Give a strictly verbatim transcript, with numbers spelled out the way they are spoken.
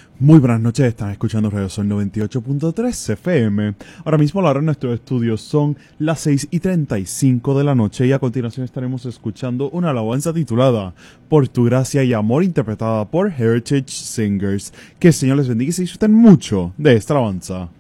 Muy buenas noches, están escuchando Radio Sol noventa y ocho punto tres F M. Ahora mismo la hora en nuestros estudios son las seis y treinta y cinco de la noche y a continuación estaremos escuchando una alabanza titulada Por tu gracia y amor, interpretada por Heritage Singers. Que el Señor les bendiga y se disfruten mucho de esta alabanza.